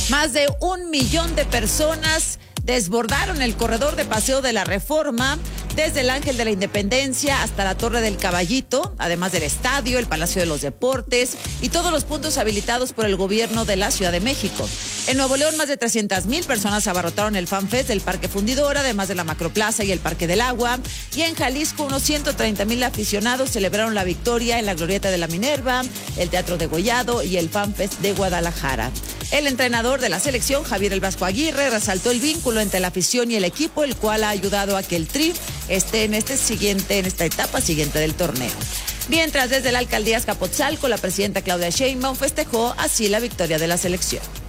Más de 1 millón de personas desbordaron el corredor de Paseo de la Reforma, desde el Ángel de la Independencia hasta la Torre del Caballito, además del estadio, el Palacio de los Deportes y todos los puntos habilitados por el gobierno de la Ciudad de México. En Nuevo León, más de 300,000 personas abarrotaron el FanFest del Parque Fundidora, además de la Macroplaza y el Parque del Agua. Y en Jalisco, unos 130,000 aficionados celebraron la victoria en la Glorieta de la Minerva, el Teatro Degollado y el FanFest de Guadalajara. El entrenador de la selección, Javier El Vasco Aguirre, resaltó el vínculo entre la afición y el equipo, el cual ha ayudado a que el Tri esté en esta etapa siguiente del torneo. Mientras, desde la alcaldía Azcapotzalco, la presidenta Claudia Sheinbaum festejó así la victoria de la selección.